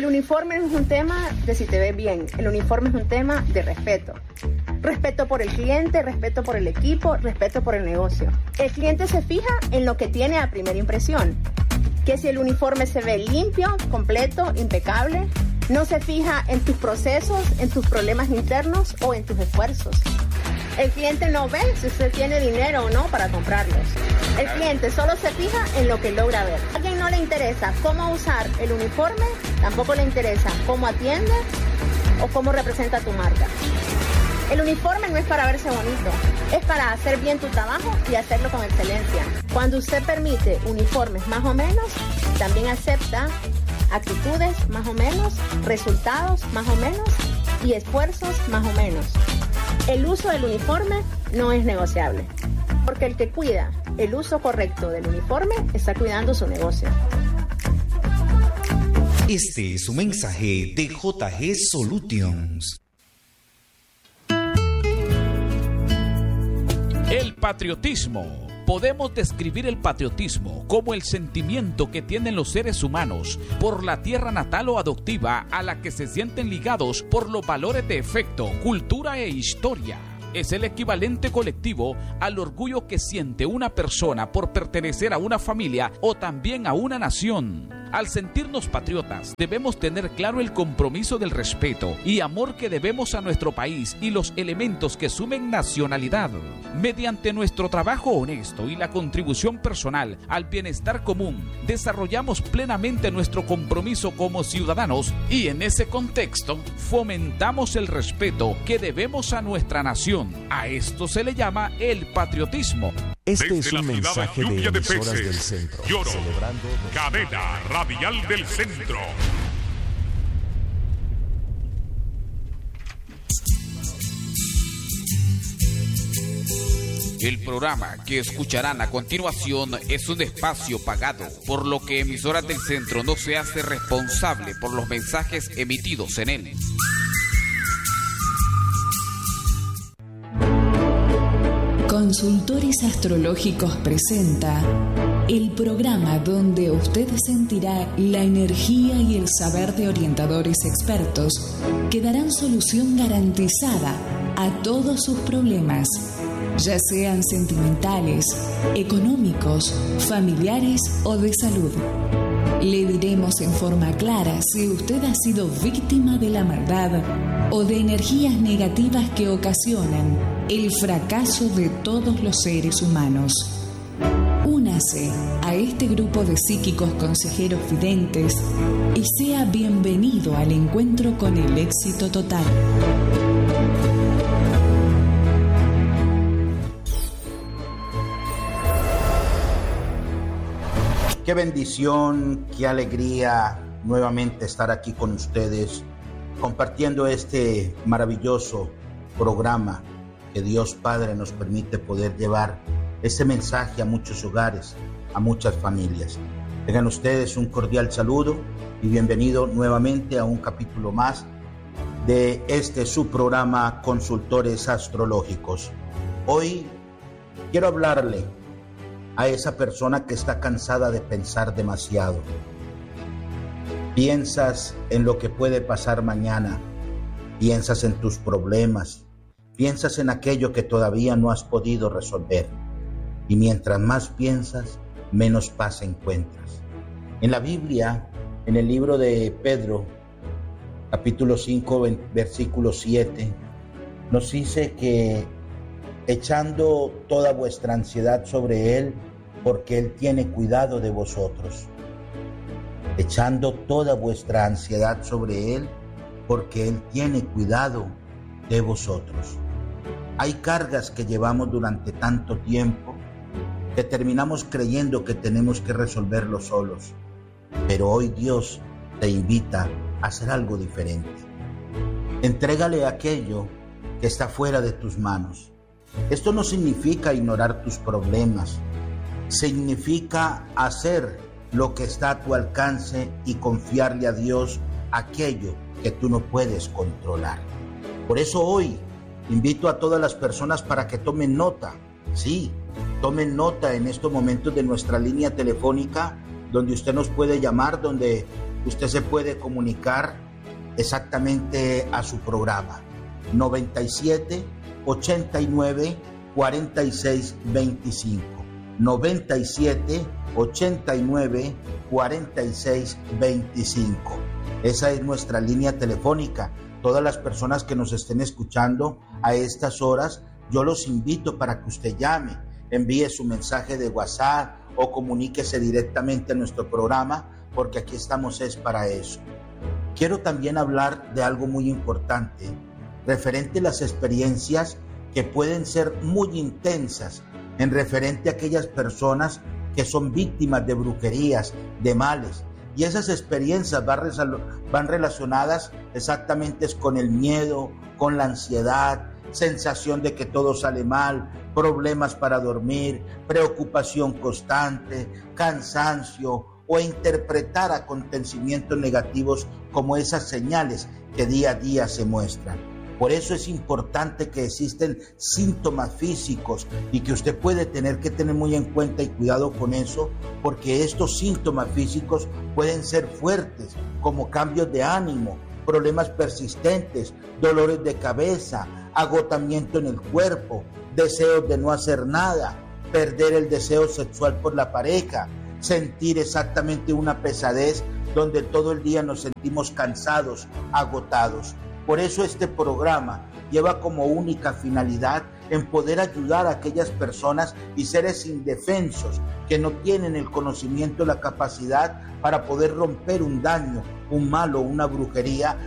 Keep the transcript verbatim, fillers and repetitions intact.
el uniforme no es un tema de si te ves bien, el uniforme es un tema de respeto. Respeto por el cliente, respeto por el equipo, respeto por el negocio. El cliente se fija en lo que tiene a primera impresión, que si el uniforme se ve limpio, completo, impecable, no se fija en tus procesos, en tus problemas internos o en tus esfuerzos. El cliente no ve si usted tiene dinero o no para comprarlos. El cliente solo se fija en lo que logra ver. A alguien no le interesa cómo usar el uniforme, tampoco le interesa cómo atiende o cómo representa tu marca. El uniforme no es para verse bonito, es para hacer bien tu trabajo y hacerlo con excelencia. Cuando usted permite uniformes más o menos, también acepta actitudes más o menos, resultados más o menos y esfuerzos más o menos. El uso del uniforme no es negociable, porque el que cuida el uso correcto del uniforme está cuidando su negocio. Este es un mensaje de J G Solutions. El patriotismo. Podemos describir el patriotismo como el sentimiento que tienen los seres humanos por la tierra natal o adoptiva a la que se sienten ligados por los valores de afecto, cultura e historia. Es el equivalente colectivo al orgullo que siente una persona por pertenecer a una familia o también a una nación. Al sentirnos patriotas, debemos tener claro el compromiso del respeto y amor que debemos a nuestro país y los elementos que sumen nacionalidad. Mediante nuestro trabajo honesto y la contribución personal al bienestar común, desarrollamos plenamente nuestro compromiso como ciudadanos y en ese contexto fomentamos el respeto que debemos a nuestra nación. A esto se le llama el patriotismo. Este Desde es un mensaje de emisoras de del centro. Lloro, celebrando cadena radial del centro. El programa que escucharán a continuación es un espacio pagado, por lo que Emisoras del Centro no se hace responsable por los mensajes emitidos en él. Consultores Astrológicos presenta el programa donde usted sentirá la energía y el saber de orientadores expertos que darán solución garantizada a todos sus problemas, ya sean sentimentales, económicos, familiares o de salud. Le diremos en forma clara si usted ha sido víctima de la maldad o de energías negativas que ocasionan el fracaso de todos los seres humanos. Únase a este grupo de psíquicos consejeros videntes y sea bienvenido al encuentro con el éxito total. Qué bendición, qué alegría nuevamente estar aquí con ustedes, compartiendo este maravilloso programa que Dios Padre nos permite poder llevar este mensaje a muchos hogares, a muchas familias. Tengan ustedes un cordial saludo y bienvenido nuevamente a un capítulo más de este su programa Consultores Astrológicos. Hoy quiero hablarle a esa persona que está cansada de pensar demasiado. Piensas en lo que puede pasar mañana, piensas en tus problemas, piensas en aquello que todavía no has podido resolver. Y mientras más piensas, menos paz encuentras. En la Biblia, en el libro de Pedro, capítulo cinco, versículo siete, nos dice que echando toda vuestra ansiedad sobre Él, porque Él tiene cuidado de vosotros. Echando toda vuestra ansiedad sobre Él, porque Él tiene cuidado de vosotros. Hay cargas que llevamos durante tanto tiempo que terminamos creyendo que tenemos que resolverlo solos. Pero hoy Dios te invita a hacer algo diferente. Entrégale aquello que está fuera de tus manos. Esto no significa ignorar tus problemas, significa hacer lo que está a tu alcance y confiarle a Dios aquello que tú no puedes controlar. Por eso hoy invito a todas las personas para que tomen nota, sí, tomen nota en estos momentos de nuestra línea telefónica, donde usted nos puede llamar, donde usted se puede comunicar exactamente a su programa noventa y siete, ochenta y nueve, cuarenta y seis, veinticinco. noventa y siete, ochenta y nueve, cuarenta y seis, veinticinco. Esa es nuestra línea telefónica. Todas las personas que nos estén escuchando a estas horas, yo los invito para que usted llame, envíe su mensaje de WhatsApp o comuníquese directamente a nuestro programa, porque aquí estamos es para eso. Quiero también hablar de algo muy importante, referente a las experiencias que pueden ser muy intensas, en referente a aquellas personas que son víctimas de brujerías, de males. Y esas experiencias van, van relacionadas exactamente con el miedo, con la ansiedad, sensación de que todo sale mal, problemas para dormir, preocupación constante, cansancio o interpretar acontecimientos negativos como esas señales que día a día se muestran. Por eso es importante que existen síntomas físicos y que usted puede tener que tener muy en cuenta y cuidado con eso, porque estos síntomas físicos pueden ser fuertes, como cambios de ánimo, problemas persistentes, dolores de cabeza, agotamiento en el cuerpo, deseos de no hacer nada, perder el deseo sexual por la pareja, sentir exactamente una pesadez donde todo el día nos sentimos cansados, agotados. Por eso este programa lleva como única finalidad en poder ayudar a aquellas personas y seres indefensos que no tienen el conocimiento, la capacidad para poder romper un daño, un mal o una brujería